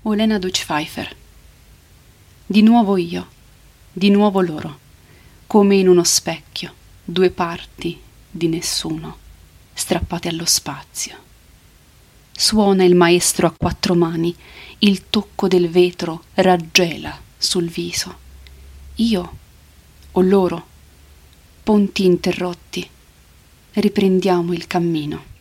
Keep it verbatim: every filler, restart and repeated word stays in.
Olena Deutsch-Pfeiffer. Di nuovo io, di nuovo loro, come in uno specchio, due parti di nessuno, strappate allo spazio. Suona il maestro a quattro mani, il tocco del vetro raggela sul viso. Io o loro, ponti interrotti, riprendiamo il cammino.